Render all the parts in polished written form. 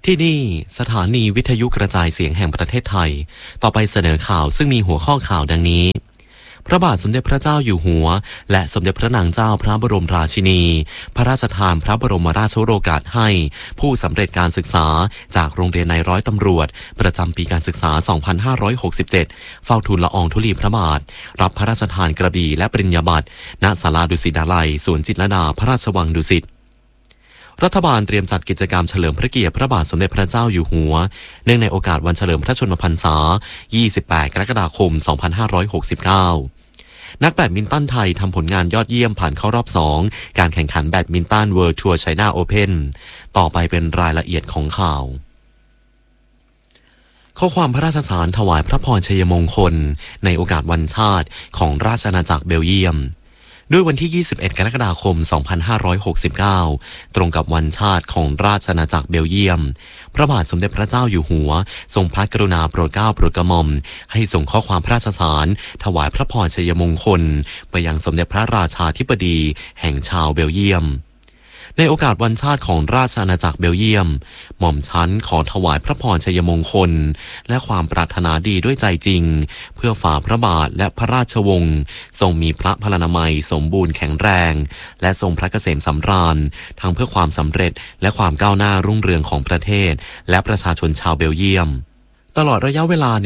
ที่นี่สถานีวิทยุกระจายเสียงแห่งประเทศไทยต่อไปเสนอข่าวซึ่งมีหัวข้อข่าวดังนี้พระบาทสมเด็จพระเจ้าอยู่หัวและสมเด็จพระนางเจ้าพระบรมราชินีพระราชทานพระบรมราชโองการให้ผู้สำเร็จการศึกษาจากโรงเรียนนายร้อยตำรวจประจำปีการศึกษา 2567 เฝ้าทูลละอองธุลีพระบาทรับพระราชทานกระบี่และปริญญาบัตรณศาลาดุสิตาลัยสวนจิตรลดาพระราชวังดุสิตรัฐบาลเตรียมจัดกิจกรรมเฉลิมพระเกียรติพระบาทสมเด็จพระเจ้าอยู่หัวเนื่องในโอกาสวันเฉลิมพระชนมพรรษา 28 กรกฎาคม 2569 นักแบดมินตันไทยทำผลงานยอดเยี่ยมผ่านเข้ารอบ 2 การแข่งขันแบดมินตัน World Tour China Open ต่อไปเป็นรายละเอียดของข่าวข้อความพระราชสารถวายพระพรชัยมงคลในโอกาสวันชาติของราชอาณาจักรเบลเยียมด้วยวันที่ 21 กรกฎาคม 2569 ตรงกับวันชาติของราชอาณาจักรเบลเยียมพระบาทสมเด็จพระเจ้าอยู่หัวทรงพระกรุณาโปรดเกล้าโปรดกระหม่อมให้ส่งข้อความพระราชสารถวายพระพรชัยมงคลไปยังสมเด็จพระราชาธิบดีแห่งชาวเบลเยียมในโอกาสวันชาติของราชอาณาจักรเบลเยียมหม่อมชั้นขอถวายพระพรชัยมงคลและความปรารถนาดีด้วยใจจริงเพื่อฝ่าพระบาทและพระราชวงศ์ทรงมีพระพลานามัยสมบูรณ์แข็งแรงและทรงพระเกษมสำราญทั้งเพื่อความสำเร็จและความก้าวหน้ารุ่งเรืองของประเทศและประชาชนชาวเบลเยียมตลอดระยะเวลา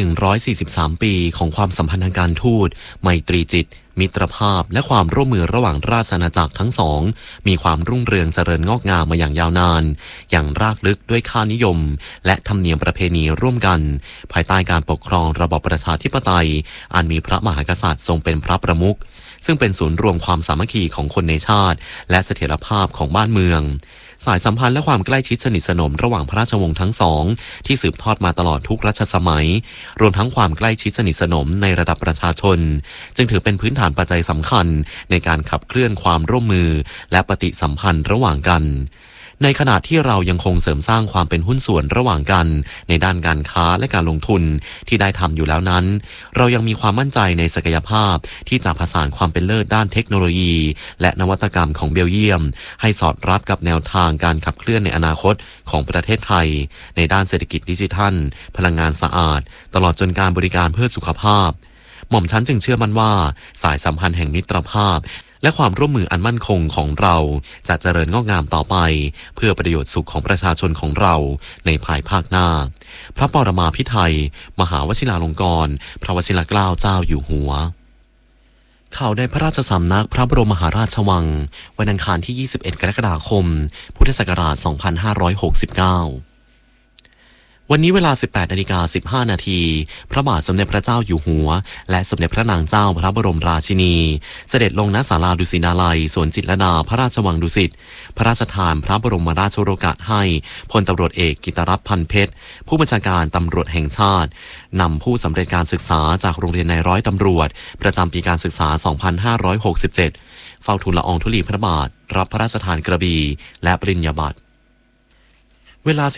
143ปีของความสัมพันธ์ทางการทูตไมตรีจิตมิตรภาพและความร่วมมือระหว่างราชอาณาจักรทั้งสองมีความรุ่งเรืองเจริญงอกงามมาอย่างยาวนานอย่างรากลึกด้วยค่านิยมและธรรมเนียมประเพณีร่วมกันภายใต้การปกครองระบอบประชาธิปไตยอันมีพระมหากษัตริย์ทรงเป็นพระประมุขซึ่งเป็นศูนย์รวมความสามัคคีของคนในชาติและเสถียรภาพของบ้านเมืองสายสัมพันธ์และความใกล้ชิดสนิทสนมระหว่างพระราชวงศ์ทั้งสองที่สืบทอดมาตลอดทุกรัชสมัยรวมทั้งความใกล้ชิดสนิทสนมในระดับประชาชนจึงถือเป็นพื้นฐานปัจจัยสำคัญในการขับเคลื่อนความร่วมมือและปฏิสัมพันธ์ระหว่างกันในขณะที่เรายังคงเสริมสร้างความเป็นหุ้นส่วนระหว่างกันในด้านการค้าและการลงทุนที่ได้ทำอยู่แล้วนั้นเรายังมีความมั่นใจในศักยภาพที่จะผสานความเป็นเลิศด้านเทคโนโลยีและนวัตกรรมของเบลเยียมให้สอดรับกับแนวทางการขับเคลื่อนในอนาคตของประเทศไทยในด้านเศรษฐกิจดิจิทัลพลังงานสะอาดตลอดจนการบริการเพื่อสุขภาพหม่อมชั้นจึงเชื่อมั่นว่าสายสัมพันธ์แห่งมิตรภาพและความร่วมมืออันมั่นคงของเราจะเจริญงอกงามต่อไปเพื่อประโยชน์สุขของประชาชนของเราในภายภาคหน้าพระปรมาภิไธยมหาวชิราลงกรณ์พระวชิรเกล้าเจ้าอยู่หัวข่าวในพระราชสำนักพระบรมมหาราชวังวันอังคารที่ 21 กรกฎาคม พุทธศักราช 2569วันนี้เวลา 18:15 นาทีพระบาทสมเด็จพระเจ้าอยู่หัวและสมเด็จพระนางเจ้าพระบรมราชินีเสด็จลงณศาลาดุสิตาลัยสวนจิตรลดาพระราชวังดุสิตพระราชทานพระบรมราชโองการให้พลตำรวจเอกกิตติรัตน์ พันเพชรผู้บัญชาการตำรวจแห่งชาตินำผู้สำเร็จการศึกษาจากโรงเรียนนายร้อยตำรวจประจำปีการศึกษา 2567 เฝ้าทูลละอองธุลีพระบาทรับพระราชทานกระบี่และปริญญาบัตรเวลา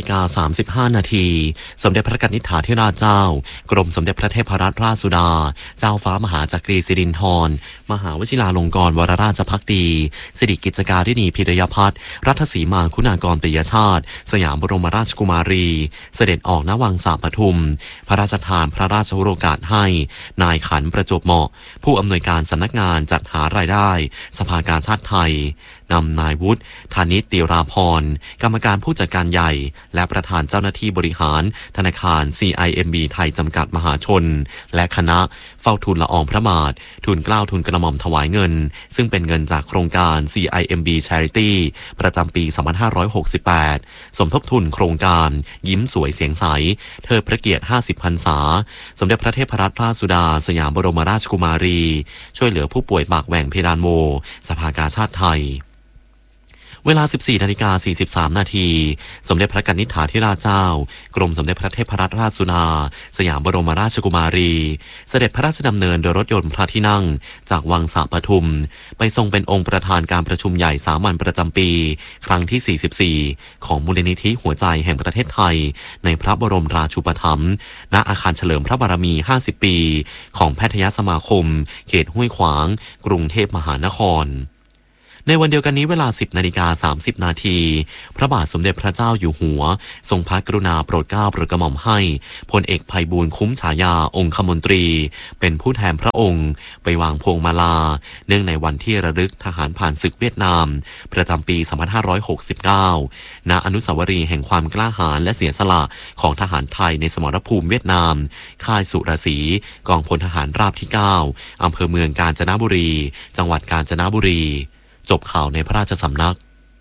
14:35 นาทีสมเด็จพระกนิษฐาธิราชเจ้ากรมสมเด็จพระเทพรัตนราชสุดาเจ้าฟ้ามหาจักรีสิรินธรมหาวชิราลงกรณ์วรราชภักดีสิริกิจการินีพิรยพัฒน์รัตสีมาคุณากรปิยชาติสยามบรมราชกุมารีเสด็จออกณวังสาปทุมพระราชทานพระราชโองการให้นายขันประจวบเหมาะผู้อำนวยการสำนักงานจัดหารายได้สภากาชาดไทยนำนายวุฒิธนิตติราพรกรรมการผู้จัดการใหญ่และประธานเจ้าหน้าที่บริหารธนาคาร CIMB ไทยจำกัดมหาชนและคณะเฝ้าทูลละอองพระบาททูลเกล้าทูลกระหม่อมถวายเงินซึ่งเป็นเงินจากโครงการ CIMB Charity ประจำปี 2568 สมทบทุนโครงการยิ้มสวยเสียงใสเทิดพระเกียรติ 50 พรรษาสมเด็จพระเทพรัตนราชสุดาสยามบรมราชกุมารีช่วยเหลือผู้ป่วยปากแหว่งเพดานโหวสภากาชาดไทยเวลา 14:43 นาทีสมเด็จพระกนิษฐาธิราชเจ้ากรมสมเด็จพระเทพรัตนราชสุดาสยามบรมราชกุมารีเสด็จพระราชดำเนินโดยรถยนต์พระที่นั่งจากวังสาปทุมไปทรงเป็นองค์ประธานการประชุมใหญ่สามัญประจำปีครั้งที่ 44 ของมูลนิธิหัวใจแห่งประเทศไทยในพระบรมราชูปถัมภ์ณอาคารเฉลิมพระบารมี 50 ปีของแพทยสมาคมเขตห้วยขวางกรุงเทพมหานครในวันเดียวกันนี้เวลา 10:30 นาทีพระบาทสมเด็จพระเจ้าอยู่หัวทรงพระกรุณาโปรดเกล้าโปรดกระหม่อมให้พลเอกไพบูลย์คุ้มฉายาองคมนตรีเป็นผู้แทนพระองค์ไปวางพวงมาลาเนื่องในวันที่ระลึกทหารผ่านศึกเวียดนามประจำปี 2569 ณ อนุสาวรีย์แห่งความกล้าหาญและเสียสละของทหารไทยในสมรภูมิเวียดนามค่ายสุรศรีกองพลทหารราบที่ 9 อำเภอเมืองกาญจนบุรีจังหวัดกาญจนบุรีจบข่าวในพระราชสำนัก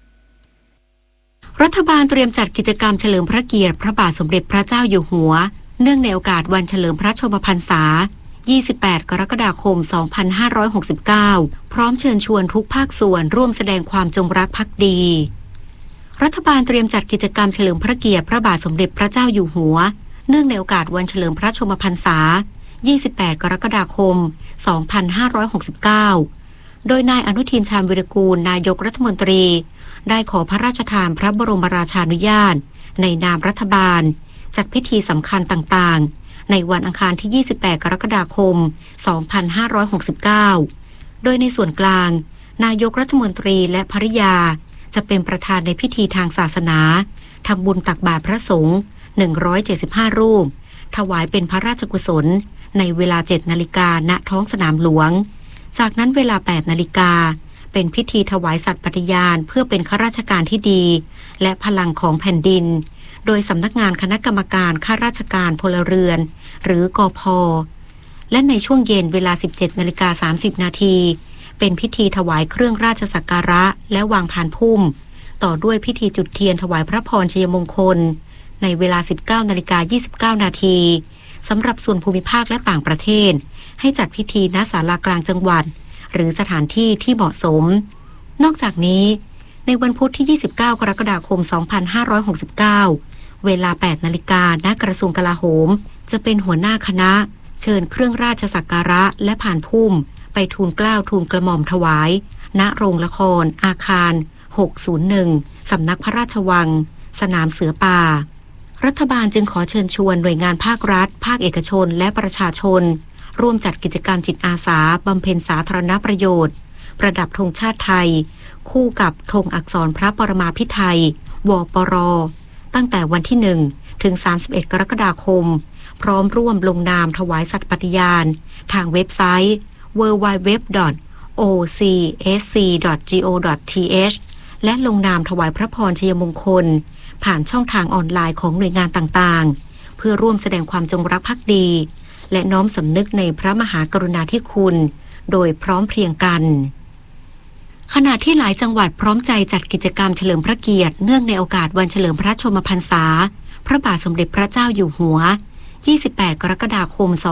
รัฐบาลเตรียมจัดกิจกรรมเฉลิมพระเกียรติพระบาทสมเด็จพระเจ้าอยู่หัวเนื่องในโอกาสวันเฉลิมพระชนมพรรษา 28 กรกฎาคม 2569 พร้อมเชิญชวนทุกภาคส่วนร่วมแสดงความจงรักภักดีรัฐบาลเตรียมจัดกิจกรรมเฉลิมพระเกียรติพระบาทสมเด็จพระเจ้าอยู่หัวเนื่องในโอกาสวันเฉลิมพระชนมพรรษา 28 กรกฎาคม 2569 โดยนายอนุทินชาญวิรากูลนายกรัฐมนตรีได้ขอพระราชทานพระบรมราชานุญาตในนามรัฐบาลจัดพิธีสำคัญต่างๆในวันอังคารที่ 28 กรกฎาคม 2569 โดยในส่วนกลางนายกรัฐมนตรีและภริยาจะเป็นประธานในพิธีทางศาสนาทำบุญตักบาตรพระสงฆ์ 175 รูปถวายเป็นพระราชกุศลในเวลา 7 นาฬิกาณท้องสนามหลวงจากนั้นเวลา 8 นาฬิกาเป็นพิธีถวายสัตย์ปฏิญาณเพื่อเป็นข้าราชการที่ดีและพลังของแผ่นดินโดยสำนักงานคณะกรรมการข้าราชการพลเรือนหรือกพ.และในช่วงเย็นเวลา 17:30 นาทีเป็นพิธีถวายเครื่องราชสักการะและวางพานพุ่มต่อด้วยพิธีจุดเทียนถวายพระพรชัยมงคลในเวลา 19:29 นาทีสำหรับส่วนภูมิภาคและต่างประเทศให้จัดพิธีณศาลากลางจังหวัดหรือสถานที่ที่เหมาะสมนอกจากนี้ในวันพุธที่ 29 กรกฎาคม 2569 เวลา 8 นาฬิกาณกระทรวงกลาโหมจะเป็นหัวหน้าคณะเชิญเครื่องราชสักการะและผ่านพุ่มไปทูลเกล้าทูลกระหม่อมถวายณโรงละครอาคาร 601 สำนักพระราชวังสนามเสือป่ารัฐบาลจึงขอเชิญชวนหน่วยงานภาครัฐภาคเอกชนและประชาชนร่วมจัดกิจกรรมจิตอาสาบำเพ็ญสาธารณประโยชน์ประดับธงชาติไทยคู่กับธงอักษรพระปรมาภิไธยวปร.ตั้งแต่วันที่ 1 ถึง 31 กรกฎาคมพร้อมร่วมลงนามถวายสัตย์ปฏิญาณทางเว็บไซต์ www.ocsc.go.th และลงนามถวายพระพรชัยมงคลผ่านช่องทางออนไลน์ของหน่วยงานต่างๆเพื่อร่วมแสดงความจงรักภักดีและน้อมสำนึกในพระมหากรุณาธิคุณโดยพร้อมเพรียงกันขณะที่หลายจังหวัดพร้อมใจจัดกิจกรรมเฉลิมพระเกียรติเนื่องในโอกาสวันเฉลิมพระชนมพรรษาพระบาทสมเด็จพระเจ้าอยู่หัว 28 กรกฎาคม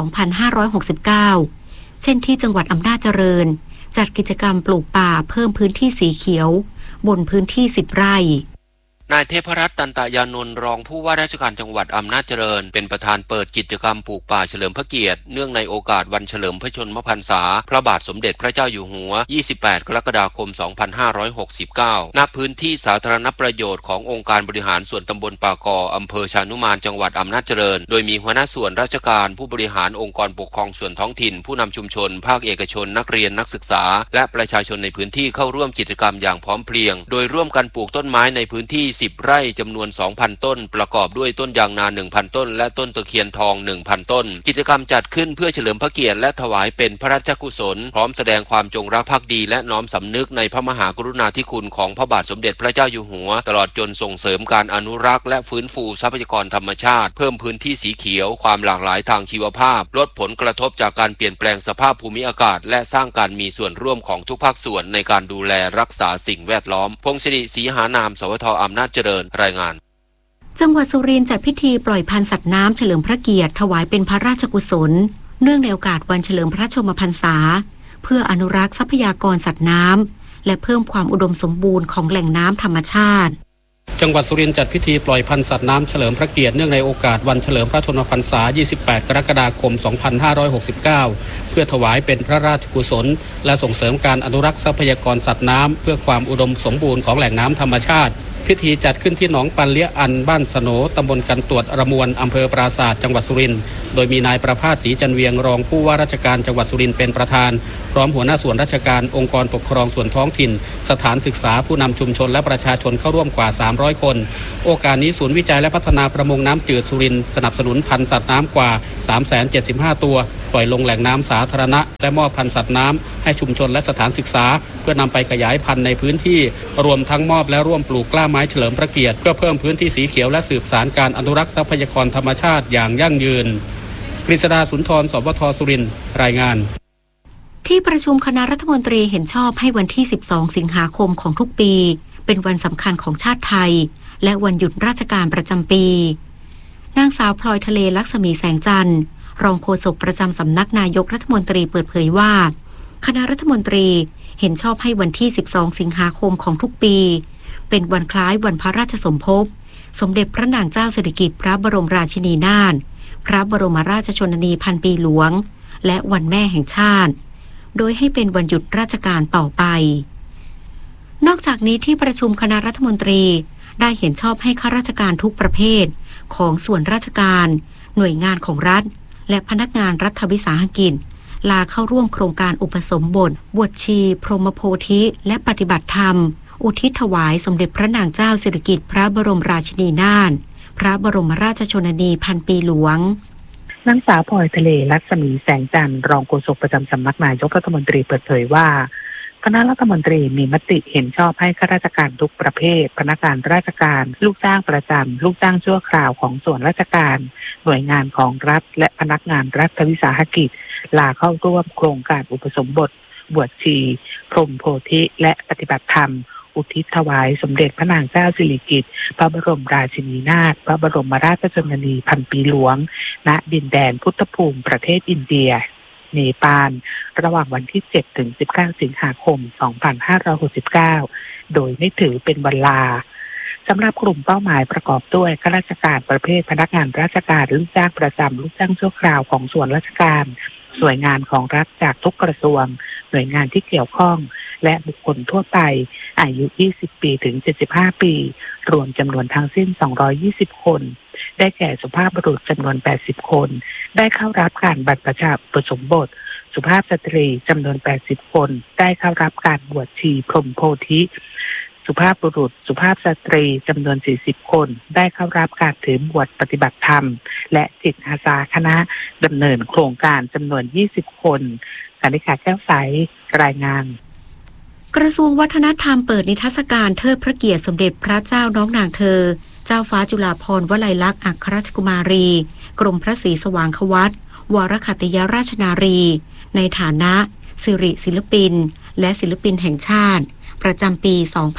2569 เช่นที่จังหวัดอำนาจเจริญจัดกิจกรรมปลูกป่าเพิ่มพื้นที่สีเขียวบนพื้นที่ 10 ไร่นายเทพรัตน์ตันตยานนท์รองผู้ว่าราชการจังหวัดอำนาจเจริญเป็นประธานเปิดกิจกรรมปลูกป่าเฉลิมพระเกียรติเนื่องในโอกาสวันเฉลิมพระชนมพรรษาพระบาทสมเด็จพระเจ้าอยู่หัว 28 กรกฎาคม 2569 ณ พื้นที่สาธารณประโยชน์ขององค์การบริหารส่วนตำบลป่ากออำเภอชานุมานจังหวัดอำนาจเจริญโดยมีหัวหน้าส่วนราชการผู้บริหารองค์กรปกครองส่วนท้องถิ่นผู้นำชุมชนภาคเอกชนนักเรียนนักศึกษาและประชาชนในพื้นที่เข้าร่วมกิจกรรมอย่างพร้อมเพรียงโดยร่วมกันปลูกต้นไม้ในพื้นที่ 10 ไร่จำนวน 2,000 ต้นประกอบด้วยต้นยางนา 1,000 ต้นและต้นตะเคียนทอง 1,000 ต้นกิจกรรมจัดขึ้นเพื่อเฉลิมพระเกียรติและถวายเป็นพระราชกุศลพร้อมแสดงความจงรักภักดีและน้อมสำนึกในพระมหากรุณาธิคุณของพระบาทสมเด็จพระเจ้าอยู่หัวตลอดจนส่งเสริมการอนุรักษ์และฟื้นฟูทรัพยากรธรรมชาติเพิ่มพื้นที่สีเขียวความหลากหลายทางชีวภาพลดผลกระทบจากการเปลี่ยนแปลงสภาพภูมิอากาศและสร้างการมีส่วนร่วมของทุกภาคส่วนในการดูแลรักษาสิ่งแวดล้อมพงศิริศรีหานามสวท.อำนาจเจริญรายงานจังหวัดสุรินทร์จัดพิธีปล่อยพันธุ์สัตว์น้ำเฉลิมพระเกียรติถวายเป็นพระราชกุศลเนื่องในโอกาสวันเฉลิมพระชนมพรรษาเพื่ออนุรักษ์ทรัพยากรสัตว์น้ำและเพิ่มความอุดมสมบูรณ์ของแหล่งน้ำธรรมชาติจังหวัดสุรินทร์จัดพิธีปล่อยพันธุ์สัตว์น้ำเฉลิมพระเกียรติเนื่องในโอกาสวันเฉลิมพระชนมพรรษา 28 กรกฎาคม 2569 เพื่อถวายเป็นพระราชกุศลและส่งเสริมการอนุรักษ์ทรัพยากรสัตว์น้ำเพื่อความอุดมสมบูรณ์ของแหล่งน้ำธรรมชาติพิธีจัดขึ้นที่หนองปันเลี้ยอันบ้านสโหนตำบลกันตรวจระมวลอำเภอปราสาทจังหวัดสุรินทร์โดยมีนายประภาสศรีจันเวียงรองผู้ว่าราชการจังหวัดสุรินทร์เป็นประธานพร้อมหัวหน้าส่วนราชการองค์กรปกครองส่วนท้องถิ่นสถานศึกษาผู้นำชุมชนและประชาชนเข้าร่วมกว่า300คนโอกาสนี้ศูนย์วิจัยและพัฒนาประมงน้ำจืดสุรินทร์สนับสนุนพันธุ์สัตว์น้ำกว่า 375 ตัวปล่อยลงแหล่งน้ำสาธารณะและมอบพันธุ์สัตว์น้ำให้ชุมชนและสถานศึกษาเพื่อนำไปขยายพันธุ์ในพื้นที่รวมทั้งมอบและร่วมปลูกกล้าไม้เฉลิมพระเกียรติเพื่อเพิ่มพื้นที่สีเขียวและสืบสานการอนุรักษ์ทรัพยากรธรรมชาติอย่างยั่งยืนกฤษดาสุนทร สวท สุรินทร์รายงานที่ประชุมคณะรัฐมนตรีเห็นชอบให้วันที่12สิงหาคมของทุกปีเป็นวันสำคัญของชาติไทยและวันหยุดราชการประจำปีนางสาวพลอยทะเลลักษมีแสงจันทร์รองโฆษกประจำสำนักนายกรัฐมนตรีเปิดเผยว่าคณะรัฐมนตรีเห็นชอบให้วันที่12สิงหาคมของทุกปีเป็นวันคล้ายวันพระราชสมภพสมเด็จพระนางเจ้าสิริกิติ์พระบรมราชินีนาถพระบรมราชชนนีพันปีหลวงและวันแม่แห่งชาติโดยให้เป็นวันหยุดราชการต่อไปนอกจากนี้ที่ประชุมคณะรัฐมนตรีได้เห็นชอบให้ข้าราชการทุกประเภทของส่วนราชการหน่วยงานของรัฐและพนักงานรัฐวิสาหกิจลาเข้าร่วมโครงการอุปสมบทบวชชีพรหมโพธิและปฏิบัติธรรมอุทิศถวายสมเด็จพระนางเจ้าสิริกิติ์พระบรมราชินีนาถพระบรมราชชนนีพันปีหลวงนางสาวพลอยทะเลลักษมีแสงจันทร์รองโฆษกประจำสำนักนายกรัฐมนตรีเปิดเผยว่าคณะรัฐมนตรีมีมติเห็นชอบให้ข้าราชการทุกประเภทพนักงานราชการลูกจ้างประจำลูกจ้างชั่วคราวของส่วนราชการหน่วยงานของรัฐและพนักงานรัฐวิสาหกิจลาเข้าร่วมโครงการอุปสมบทบวชชีพรหมโพธิและปฏิบัติธรรมอุทิศถวายสมเด็จพระนางเจ้าสิริกิติ์พระบรมราชินีนาถพระบรมราชชนนีพันปีหลวงณดินแดนพุทธภูมิประเทศอินเดียเนปาลระหว่างวันที่7ถึง19สิงหาคม2569โดยไม่ถือเป็นวันลาสำหรับกลุ่มเป้าหมายประกอบด้วยข้าราชการประเภทพนักงานราชการลูกจ้างประจำลูกจ้างชั่วคราวของส่วนราชการหน่วยงานของรัฐจากทุกกระทรวงหน่วยงานที่เกี่ยวข้องและบุคคลทั่วไปอายุ20ปีถึง75ปีรวมจำนวนทั้งสิ้น220คนได้แก่สุภาพบุรุษจำนวน80คนได้เข้ารับการบรรพชาอุปสมบทสุภาพสตรีจำนวน80คนได้เข้ารับการบวชชีพรหมโพธิสุภาพบุรุษสุภาพสตรีจำนวน40คนได้เข้ารับการถือบวชปฏิบัติธรรมและจิตอาสาคณะดำเนินโครงการจำนวน20คนกนิกาแก้วใสรายงานกระทรวงวัฒนธรรมเปิดนิทรรศการเทิดพระเกียรติสมเด็จพระเจ้าน้องนางเธอเจ้าฟ้าจุฬาภรณ์วลัยลักษณ์อัครราชกุมารีกรมพระศรีสว่างควัตรวรขัตติยราชนารีในฐานะสิริศิลปินและศิลปินแห่งชาติประจำปี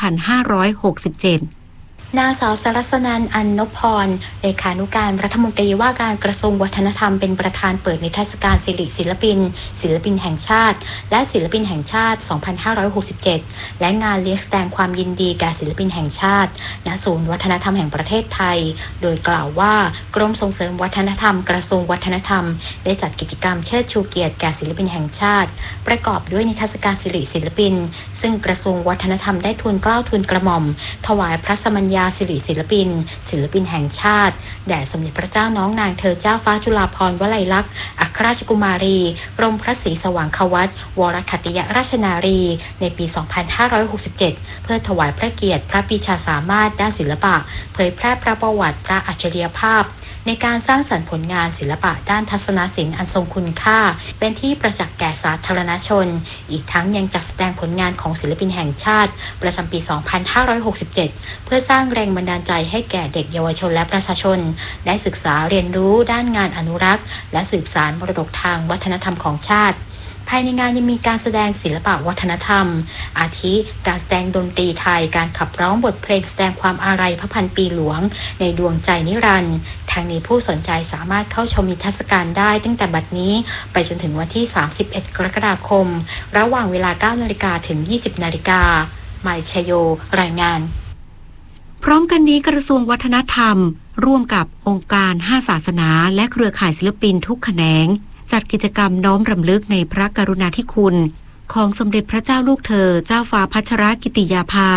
2567 นางสาวสรัสนันท์ อัญนพพรเลขานุการรัฐมนตรีว่าการกระทรวงวัฒนธรรมเป็นประธานเปิดนิทรรศการสิริศิลปินศิลปินแห่งชาติและศิลปินแห่งชาติ 2567 และงานเลี้ยงแสดงความยินดีแก่ศิลปินแห่งชาติณศูนย์วัฒนธรรมแห่งประเทศไทยโดยกล่าวว่ากรมส่งเสริมวัฒนธรรมกระทรวงวัฒนธรรมได้จัดกิจกรรมเชิดชูเกียรติแก่ศิลปินแห่งชาติประกอบด้วยนิทรรศการสิริศิลปินซึ่งกระทรวงวัฒนธรรมได้ทูลเกล้าทูลกระหม่อมถวายพระสมัญญาสิริศิลปินแห่งชาติแด่สมเด็จพระเจ้าน้องนางเธอเจ้าฟ้าจุฬาภรณ์วลัยลักษณ์อัครราชกุมารีกรมพระศรีสว่างควัตรวรขัตติยราชนารีในปี 2567 เพื่อถวายพระเกียรติพระปรีชาสามารถด้านศิลปะเผยแพร่พระประวัติพระอัจฉริยภาพในการสร้างสรรค์ผลงานศิลปะด้านทัศนศิลป์อันทรงคุณค่าเป็นที่ประจักษ์แก่สาธารณชนอีกทั้งยังจัดแสดงผลงานของศิลปินแห่งชาติประจำปี 2567 เพื่อสร้างแรงบันดาลใจให้แก่เด็กเยาวชนและประชาชนได้ศึกษาเรียนรู้ด้านงานอนุรักษ์และสืบสานมรดกทางวัฒนธรรมของชาติภายในงานยังมีการแสดงศิลปะวัฒนธรรมอาทิการแสดงดนตรีไทยการขับร้องบทเพลงแสดงความอาลัยพระพันปีหลวงในดวงใจนิรันดร์ทางนี้ผู้สนใจสามารถเข้าชมนิทรรศการได้ตั้งแต่บัดนี้ไปจนถึงวันที่31กรกฎาคมระหว่างเวลา 9:00 นถึง 20:00 นหมายชโยรายงานพร้อมกันนี้กระทรวงวัฒนธรรมร่วมกับองค์การ5ศาสนาและเครือข่ายศิลปินทุกแขนงจัดกิจกรรมน้อมรำลึกในพระกรุณาธิคุณของสมเด็จพระเจ้าลูกเธอเจ้าฟ้าพัชรกิติยาภา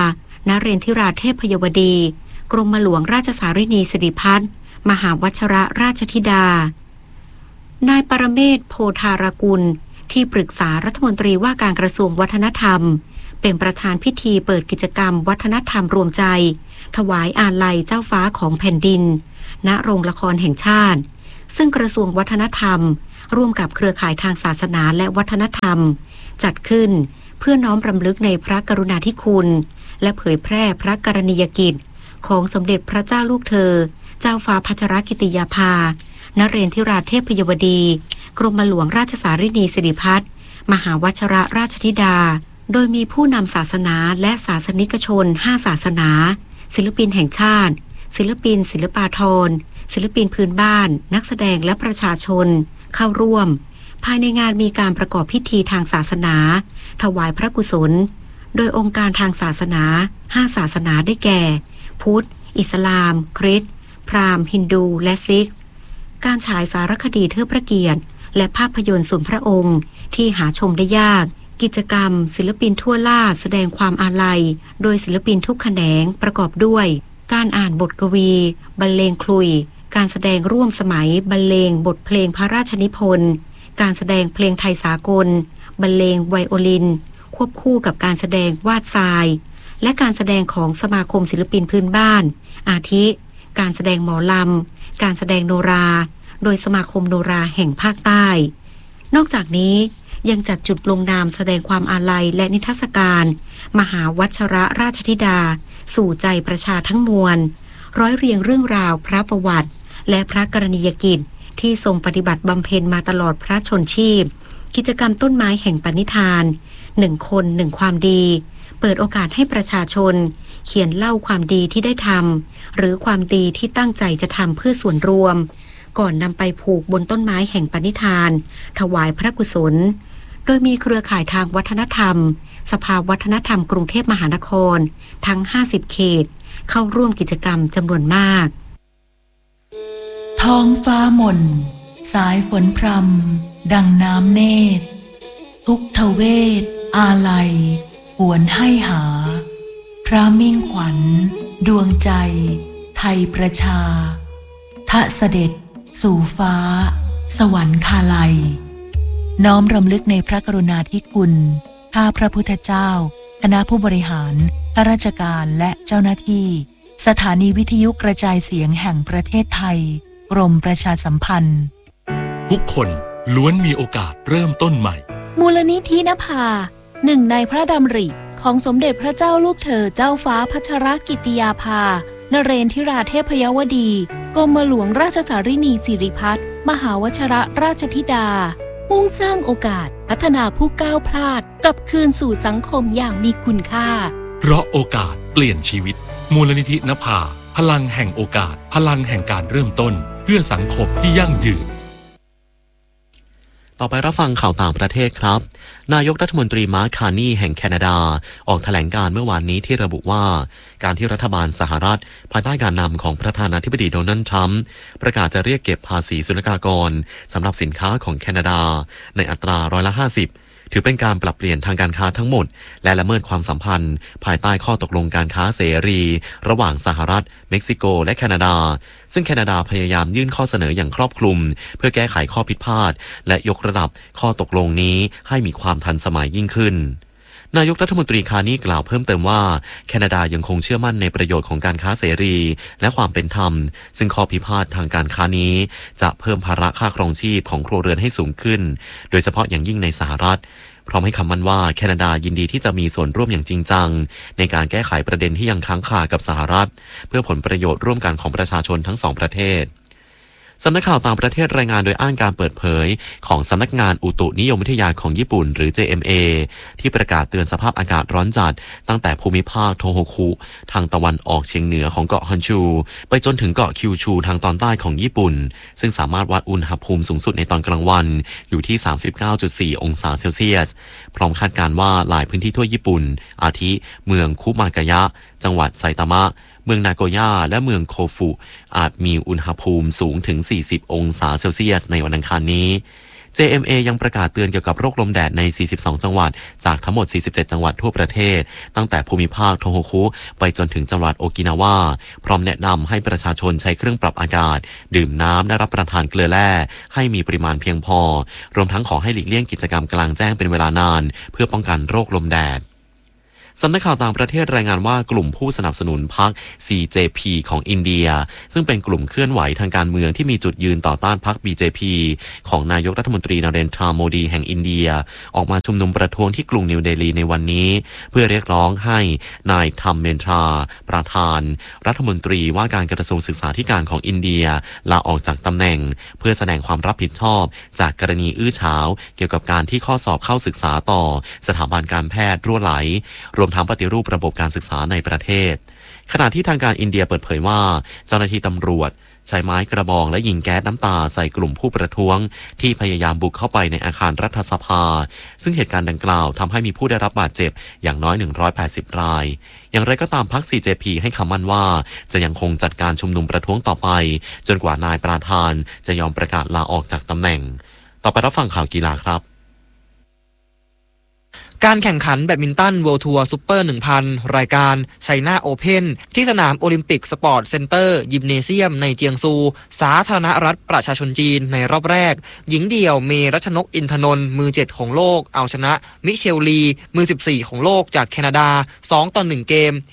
นเรนทิราเทพยวดี กรมหลวงราชสารินีสิริพัฒน์มหาวัชรราชธิดานายปรเมศ โพธารกุลที่ปรึกษารัฐมนตรีว่าการกระทรวงวัฒนธรรมเป็นประธานพิธีเปิดกิจกรรมวัฒนธรรมรวมใจถวายอาลัยเจ้าฟ้าของแผ่นดินณโรงละครแห่งชาติซึ่งกระทรวงวัฒนธรรมร่วมกับเครือข่ายทางศาสนาและวัฒนธรรมจัดขึ้นเพื่อน้อมรำลึกในพระกรุณาธิคุณและเผยแพร่พระกรณียกิจของสมเด็จพระเจ้าลูกเธอเจ้าฟ้าพัชรกิติยาภานเรนทิราเทพยวดีกรมหลวงราชสารินีสิริพัฒน์มหาวัชรราชธิดาโดยมีผู้นำศาสนาและศาสนิกชน5ศาสนาศิลปินแห่งชาติศิลปินศิลปาภรณ์ศิลปินพื้นบ้านนักแสดงและประชาชนเข้าร่วมภายในงานมีการประกอบพิธีทางศาสนาถวายพระกุศลโดยองค์การทางศาสนา5ศาสนาได้แก่พุทธอิสลามคริสต์พราหมณ์ฮินดูและซิกการฉายสารคดีเทิดพระเกียรติและภาพยนตร์ส่วนพระองค์ที่หาชมได้ยากกิจกรรมศิลปินทั่วล่าแสดงความอาลัยโดยศิลปินทุกแขนงประกอบด้วยการอ่านบทกวีบรรเลงคลุยการแสดงร่วมสมัยบรรเลงบทเพลงพระราชนิพนธ์การแสดงเพลงไทยสากลบรรเลงไวโอลินควบคู่กับการแสดงวาดทรายและการแสดงของสมาคมศิลปินพื้นบ้านอาทิการแสดงหมอลำการแสดงโนราโดยสมาคมโนราแห่งภาคใต้นอกจากนี้ยังจัดจุดลงนามแสดงความอาลัยและนิทรรศการมหาวัชรราชธิดาสู่ใจประชาทั้งมวลร้อยเรียงเรื่องราวพระประวัติและพระกรณียกิจที่ทรงปฏิบัติบำเพ็ญมาตลอดพระชนชีพกิจกรรมต้นไม้แห่งปณิธาน1 คน 1 ความดีเปิดโอกาสให้ประชาชนเขียนเล่าความดีที่ได้ทำหรือความดีที่ตั้งใจจะทำเพื่อส่วนรวมก่อนนำไปผูกบนต้นไม้แห่งปณิธานถวายพระกุศลโดยมีเครือข่ายทางวัฒนธรรมสภาวัฒนธรรมกรุงเทพมหานครทั้ง50เขตเข้าร่วมกิจกรรมจำนวนมากท้องฟ้าหม่นสายฝนพรำดังน้ำเนตรทุกทเวทอาลัยหวนให้หาพระมิ่งขวัญดวงใจไทยประชาทะเสด็จสู่ฟ้าสวรรคาลัยน้อมรำลึกในพระกรุณาธิคุณข้าพระพุทธเจ้าคณะผู้บริหารข้าราชการและเจ้าหน้าที่สถานีวิทยุกระจายเสียงแห่งประเทศไทยกรมประชาสัมพันธ์ทุกคนล้วนมีโอกาสเริ่มต้นใหม่มูลนิธินภาหนึ่งในพระดำริของสมเด็จพระเจ้าลูกเธอเจ้าฟ้าพัชรกิติยาภานเรนทิราเทพยวดีกรมหลวงราชสารินีสิริพัฒน์มหาวชรราชธิดามุ่งสร้างโอกาสพัฒนาผู้ก้าวพลาดกลับคืนสู่สังคมอย่างมีคุณค่าเพราะโอกาสเปลี่ยนชีวิตมูลนิธินภาพลังแห่งโอกาสพลังแห่งการเริ่มต้นเพื่อสังคมที่ยั่งยืนต่อไปรับฟังข่าวต่างประเทศครับนายกรัฐมนตรีมาร์ค คาร์นีแห่งแคนาดาออกแถลงการเมื่อวานนี้ที่ระบุว่าการที่รัฐบาลสหรัฐภายใต้การนำของประธานาธิบดีโดนัลด์ทรัมป์ประกาศจะเรียกเก็บภาษีศุลกากรสำหรับสินค้าของแคนาดาในอัตรา50%ถือเป็นการปรับเปลี่ยนทางการค้าทั้งหมดและละเมิดความสัมพันธ์ภายใต้ข้อตกลงการค้าเสรีระหว่างสหรัฐเม็กซิโกและแคนาดาซึ่งแคนาดาพยายามยื่นข้อเสนออย่างครอบคลุมเพื่อแก้ไขข้อผิดพลาดและยกระดับข้อตกลงนี้ให้มีความทันสมัยยิ่งขึ้นนายกรัฐมนตรีคาร์นีกล่าวเพิ่มเติมว่าแคนาดายังคงเชื่อมั่นในประโยชน์ของการค้าเสรีและความเป็นธรรมซึ่งข้อพิพาททางการค้านี้จะเพิ่มภาระค่าครองชีพของครัวเรือนให้สูงขึ้นโดยเฉพาะอย่างยิ่งในสหรัฐพร้อมให้คำมั่นว่าแคนาดายินดีที่จะมีส่วนร่วมอย่างจริงจังในการแก้ไขประเด็นที่ยังค้างคากับสหรัฐเพื่อผลประโยชน์ร่วมกันของประชาชนทั้งสองประเทศสำนักข่าวต่างประเทศรายงานโดยอ้างการเปิดเผยของสำนักงานอุตุนิยมวิทยาของญี่ปุ่นหรือ JMA ที่ประกาศเตือนสภาพอากาศร้อนจัดตั้งแต่ภูมิภาคโทโฮคุทางตะวันออกเฉียงเหนือของเกาะฮอนชูไปจนถึงเกาะคิวชูทางตอนใต้ของญี่ปุ่นซึ่งสามารถวัดอุณหภูมิสูงสุดในตอนกลางวันอยู่ที่ 39.4 องศาเซลเซียสพร้อมคาดการณ์ว่าหลายพื้นที่ทั่วญี่ปุ่นอาทิเมืองคุมากายะจังหวัดไซตามะเมืองนาโกย่าและเมืองโคฟุอาจมีอุณหภูมิสูงถึง40องศาเซลเซียสในวันอังคารนี้ JMA ยังประกาศเตือนเกี่ยวกับโรคลมแดดใน 42 จังหวัดจากทั้งหมด 47 จังหวัดทั่วประเทศตั้งแต่ภูมิภาคโทโฮคุไปจนถึงจังหวัดโอกินาวาพร้อมแนะนำให้ประชาชนใช้เครื่องปรับอากาศดื่มน้ำและรับประทานเกลือแร่ให้มีปริมาณเพียงพอรวมทั้งขอให้หลีกเลี่ยงกิจกรรมกลางแจ้งเป็นเวลานานเพื่อป้องกันโรคลมแดดสำนักข่าวต่างประเทศรายงานว่ากลุ่มผู้สนับสนุนพรรค CJP ของอินเดียซึ่งเป็นกลุ่มเคลื่อนไหวทางการเมืองที่มีจุดยืนต่อต้านพรรค BJP ของนายกรัฐมนตรีนเรนทราโมดีแห่งอินเดียออกมาชุมนุมประท้วงที่กรุงนิวเดลีในวันนี้เพื่อเรียกร้องให้นายทัมเมนทราประธานรัฐมนตรีว่าการกระทรวงศึกษาธิการของอินเดียลาออกจากตำแหน่งเพื่อแสดงความรับผิดชอบจากกรณีอื้อฉาวเกี่ยวกับการที่ข้อสอบเข้าศึกษาต่อสถาบันการแพทย์รั่วไหลรวมทั้งปฏิรูประบบการศึกษาในประเทศขณะที่ทางการอินเดียเปิดเผยว่าเจ้าหน้าที่ตำรวจใช้ไม้กระบองและยิงแก๊สน้ำตาใส่กลุ่มผู้ประท้วงที่พยายามบุกเข้าไปในอาคารรัฐสภาซึ่งเหตุการณ์ดังกล่าวทำให้มีผู้ได้รับบาดเจ็บอย่างน้อย180รายอย่างไรก็ตามพรรค CJP ให้คำมั่นว่าจะยังคงจัดการชุมนุมประท้วงต่อไปจนกว่านายประธานจะยอมประกาศลาออกจากตำแหน่งต่อไปรับฟังข่าวกีฬาครับการแข่งขันแบดมินตัน World Tour Super 1000 รายการ China Open ที่สนามโอลิมปิกสปอร์ตเซ็นเตอร์ยิมเนเซียมในเจียงซูสาธารณรัฐประชาชนจีนในรอบแรกหญิงเดี่ยวเมรัชนกอินทนนท์มือ7ของโลกเอาชนะมิเชลลีมือ14ของโลกจากแคนาดา2-1เกม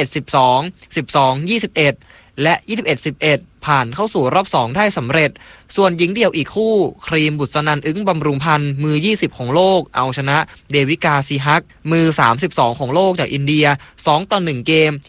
21-12 12-21 และ 21-11 ผ่านเข้าสู่รอบ2ได้สำเร็จส่วนหญิงเดี่ยวอีกคู่ครีมบุษนันท์อึ้งบำรุงพันธ์มือ20ของโลกเอาชนะเดวิกาซีฮักมือ32ของโลกจากอินเดีย2-1เกม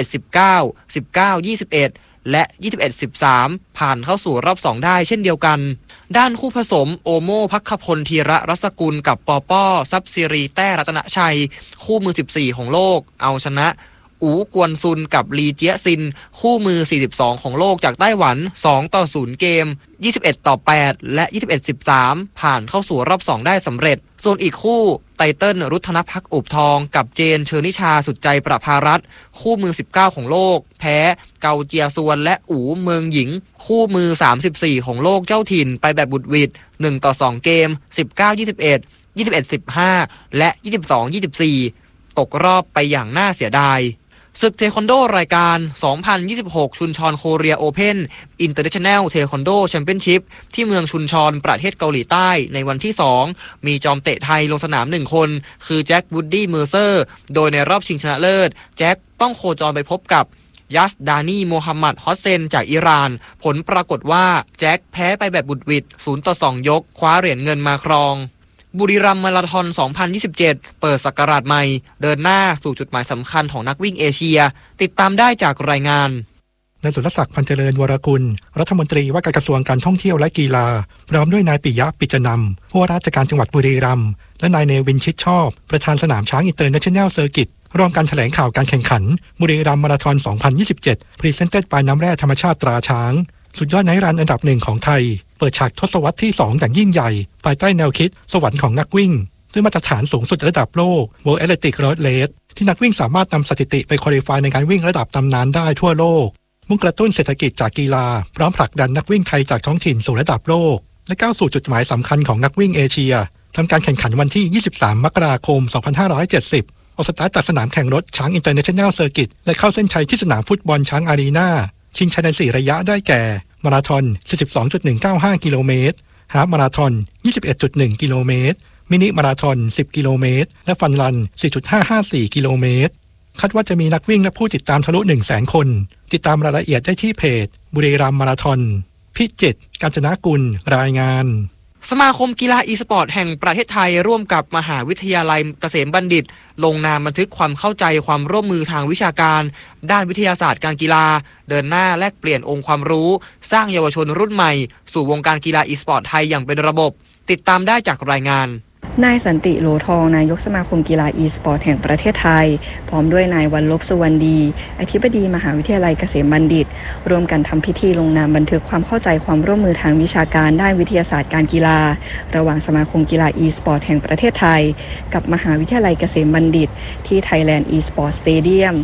21-19 19-21 และ 21-13 ผ่านเข้าสู่รอบ2ได้เช่นเดียวกันด้านคู่ผสมโอโมภัคพลธีระรัศกุลกับปอป้อซับซิรีแต้รัตนชัยคู่มือ14ของโลกเอาชนะอูกวนซุนกับลีเจียซินคู่มือ42ของโลกจากไต้หวัน2-0เกม 21-8 และ 21-13 ผ่านเข้าสู่รอบ2ได้สำเร็จส่วนอีกคู่ไตเติ้ลรุธนภักอุบทองกับเจนเชอร์นิชาสุดใจประภารัตน์คู่มือ19ของโลกแพ้เกาเจียซวนและอูเมืองหญิงคู่มือ34ของโลกเจ้าถิ่นไปแบบบุดหวิด1-2เกม 19-21 21-15 และ 22-24 ตกรอบไปอย่างน่าเสียดายศึกเทควันโดรายการ 2026 ชุนชอนโคเรียโอเพ่นอินเตอร์เนชั่นแนลเทควันโดแชมเปี้ยนชิพที่เมืองชุนชอนประเทศเกาหลีใต้ในวันที่2มีจอมเตะไทยลงสนาม1คนคือแจ็ควูดดี้เมอร์เซอร์โดยในรอบชิงชนะเลิศแจ็คต้องโคจรไปพบกับยัสดานีโมฮัมหมัดฮอสเซนจากอิหร่านผลปรากฏว่าแจ็คแพ้ไปแบบบุดหวิด0-2ยกคว้าเหรียญเงินมาครองบุรีรัมย์มาราธอน 2027 เปิดศักราชใหม่เดินหน้าสู่จุดหมายสำคัญของนักวิ่งเอเชียติดตามได้จากรายงานนายสุรศักดิ์ พันเจริญวรกุลรัฐมนตรีว่าการกระทรวงการท่องเที่ยวและกีฬาพร้อมด้วยนายปิยะปิจนำผู้ว่าราชการจังหวัดบุรีรัมย์และนายเนวินชิดชอบประธานสนามช้างอินเตอร์เนชั่นแนลเซอร์กิตร่วมกันแถลงข่าวการแข่งขันบุรีรัมย์มาราธอน 2027 พรีเซนเต็ดบายน้ำแร่ธรรมชาติตราช้างสุดยอดไนท์รันอันดับ1ของไทยเปิดฉากทศวรรษที่2อย่างยิ่งใหญ่ภายใต้แนวคิดสวรรค์ของนักวิ่งด้วยมาตรฐานสูงสุดระดับโลก World Athletic Road Race ที่นักวิ่งสามารถนำสถิติไปควอลิฟายในการวิ่งระดับตำนานได้ทั่วโลกมุ่งกระตุ้นเศรษฐกิจจากกีฬาพร้อมผลักดันนักวิ่งไทยจากท้องถิ่นสู่ระดับโลกและก้าวสู่จุดหมายสำคัญของนักวิ่งเอเชียทำการแข่งขันวันที่ 23 มกราคม 2570 ออกสตาร์ทจากสนามแข่งรถช้างอินเตอร์เนชั่นแนลเซอร์กิตและเข้าเส้นชัยที่สนามฟุตบอลช้างอารีนาชิงชัยใน4ระยะได้แก่มาราธอน 42.195 กิโลเมตรฮาล์ฟมาราธอน 21.1 กิโลเมตรมินิมาราธอน 10 กิโลเมตรและฟันรัน 4.554 กิโลเมตรคาดว่าจะมีนักวิ่งและผู้ติดตามทะลุ 100,000 คนติดตามรายละเอียดได้ที่เพจบุรีรัมย์มาราธอนพิจิตร กาญจนกุลรายงานสมาคมกีฬาอีสปอร์ตแห่งประเทศไทยร่วมกับมหาวิทยาลัยเกษมบัณฑิตลงนามบันทึกความเข้าใจความร่วมมือทางวิชาการด้านวิทยาศาสตร์การกีฬาเดินหน้าแลกเปลี่ยนองค์ความรู้สร้างเยาวชนรุ่นใหม่สู่วงการกีฬาอีสปอร์ตไทยอย่างเป็นระบบติดตามได้จากรายงานนายสันติโหลทองนายกสมาคมกีฬาอีสปอร์ตแห่งประเทศไทยพร้อมด้วยนายวันลบสุวรรณดีอธิบดีมหาวิทยาลัยเกษมบัณฑิตร่วมกันทำพิธีลงนามบันทึกความเข้าใจความร่วมมือทางวิชาการด้านวิทยาศาสตร์การกีฬาระหว่างสมาคมกีฬาอีสปอร์ตแห่งประเทศไทยกับมหาวิทยาลัยเกษมบัณฑิตที่ Thailand eSport Stadium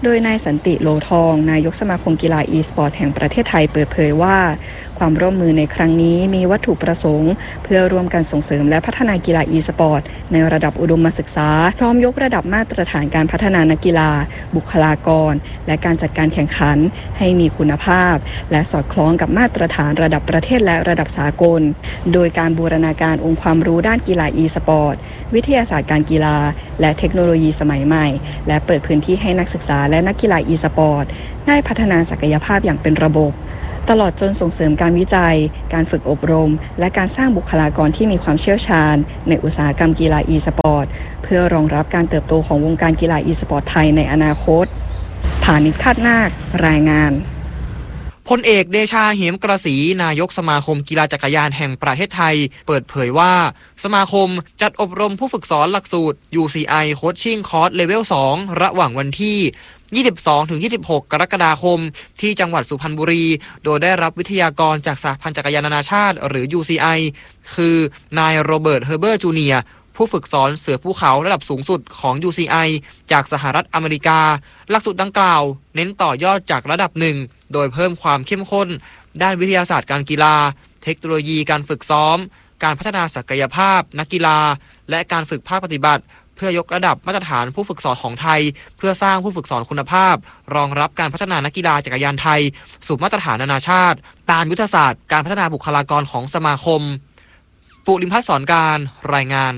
โดยนายสันติโลทองนายกสมาคมกีฬา e-sport แห่งประเทศไทยเปิดเผยว่าความร่วมมือในครั้งนี้มีวัตถุประสงค์เพื่อร่วมกันส่งเสริมและพัฒนากีฬา e-sport ในระดับอุดมศึกษาพร้อมยกระดับมาตรฐานการพัฒนานักกีฬาบุคลากรและการจัดการแข่งขันให้มีคุณภาพและสอดคล้องกับมาตรฐานระดับประเทศและระดับสากลโดยการบูรณาการองค์ความรู้ด้านกีฬา e-sport วิทยาศาสตร์การกีฬาและเทคโนโลยีสมัยใหม่และเปิดพื้นที่ให้นักศึกษาและนักกีฬา e-sport ได้พัฒนาศักยภาพอย่างเป็นระบบตลอดจนส่งเสริมการวิจัยการฝึกอบรมและการสร้างบุคลากรที่มีความเชี่ยวชาญในอุตสาหกรรมกีฬา e-sport เพื่อรองรับการเติบโตของวงการกีฬา e-sport ไทยในอนาคตผานิช คาดนาครายงานพลเอกเดชา เหมกระสีนายกสมาคมกีฬาจักรยานแห่งประเทศไทยเปิดเผยว่าสมาคมจัดอบรมผู้ฝึกสอนหลักสูตร UCI Coaching Course Level 2 ระหว่างวันที่22-26 กรกฎาคมที่จังหวัดสุพรรณบุรีโดยได้รับวิทยากรจากสหพันธ์จักรยานนานาชาติหรือ UCI คือนายโรเบิร์ต เฮอร์เบอร์ จูเนียร์ผู้ฝึกสอนเสือภูเขาระดับสูงสุดของ UCI จากสหรัฐอเมริกาหลักสูตรดังกล่าวเน้นต่อยอดจากระดับหนึ่งโดยเพิ่มความเข้มข้นด้านวิทยาศาสตร์การกีฬาเทคโนโลยีการฝึกซ้อมการพัฒนาศักยภาพนักกีฬาและการฝึกภาคปฏิบัติเพื่อยกระดับมาตรฐานผู้ฝึกสอนของไทยเพื่อสร้างผู้ฝึกสอนคุณภาพรองรับการพัฒนานักกีฬาจักรยานไทยสู่มาตรฐานนานาชาติตามยุทธศาสตร์การพัฒนาบุคลากรของสมาคมปุริมพัฒน์สอนการรายงาน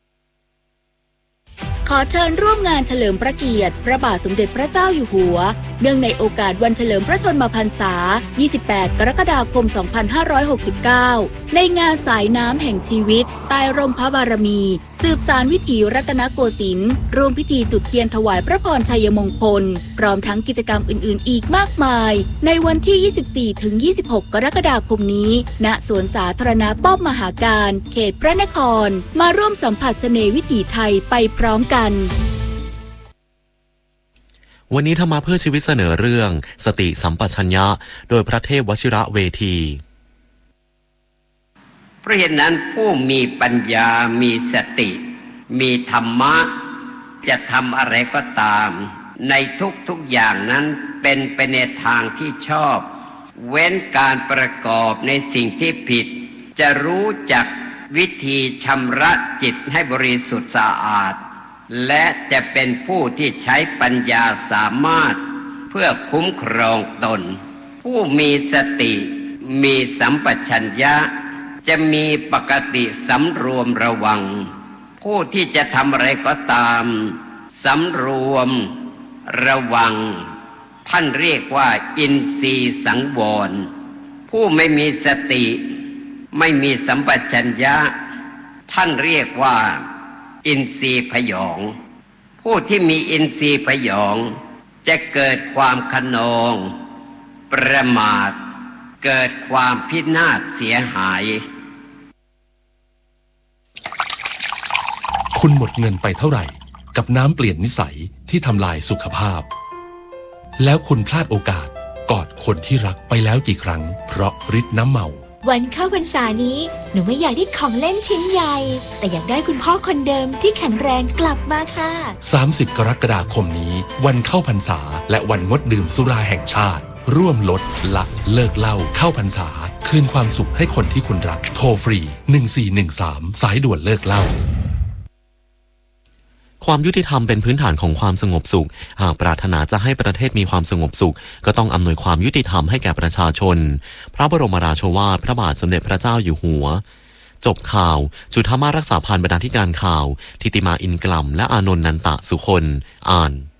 ขอเชิญร่วมงานเฉลิมพระเกียรติพระบาทสมเด็จพระเจ้าอยู่หัวเนื่องในโอกาสวันเฉลิมพระชนมพรรษา 28 กรกฎาคม 2569 ในงานสายน้ำแห่งชีวิตใต้ร่มพระบารมีสืบสานวิถีรัตนโกสินทร์ร่วมพิธีจุดเทียนถวายพระพรชัยมงคลพร้อมทั้งกิจกรรมอื่นๆอีกมากมายในวันที่ 24-26 กรกฎาคมนี้ณสวนสาธารณะป้อมมหาการเขตพระนครมาร่วมสัมผัสเสน่ห์วิถีไทยไปพร้อมกันวันนี้ธรรมะเพื่อชีวิตเสนอเรื่องสติสัมปชัญญะโดยพระเทพวชิระเวทีเพราะเหตุนั้นผู้มีปัญญามีสติมีธรรมะจะทำอะไรก็ตามในทุกอย่างนั้นเป็นไปในทางที่ชอบเว้นการประกอบในสิ่งที่ผิดจะรู้จักวิธีชำระจิตให้บริสุทธิ์สะอาดและจะเป็นผู้ที่ใช้ปัญญาสามารถเพื่อคุ้มครองตนผู้มีสติมีสัมปชัญญะจะมีปกติสำรวมระวังผู้ที่จะทำอะไรก็ตามสำรวมระวังท่านเรียกว่าอินทรีย์สังวรผู้ไม่มีสติไม่มีสัมปชัญญะท่านเรียกว่าอินทรีย์พยองผู้ที่มีอินทรีย์พยองจะเกิดความขนองประมาทเกิดความพินาศเสียหายคุณหมดเงินไปเท่าไหร่กับน้ำเปลี่ยนนิสัยที่ทำลายสุขภาพแล้วคุณพลาดโอกาสกอดคนที่รักไปแล้วกี่ครั้งเพราะฤทธิ์น้ำเมาวันเข้าพรรษานี้หนูไม่อยากได้ของเล่นชิ้นใหญ่แต่อยากได้คุณพ่อคนเดิมที่แข็งแรงกลับมาค่ะ 30 กรกฎาคมนี้วันเข้าพรรษาและวันงดดื่มสุราแห่งชาติร่วมลดละเลิกเหล้าเข้าพรรษาคืนความสุขให้คนที่คุณรักโทรฟรี1413สายด่วนเลิกเหล้าความยุติธรรมเป็นพื้นฐานของความสงบสุขหากปรารถนาจะให้ประเทศมีความสงบสุขก็ต้องอำนวยความยุติธรรมให้แก่ประชาชนพระบรมราโชวาทพระบาทสมเด็จพระเจ้าอยู่หัวจบข่าวจุฑามาสรักษาพันธ์บรรณาธิการข่าวทิติมาอินกล่ำและอานนท์นันตะสุคนอ่าน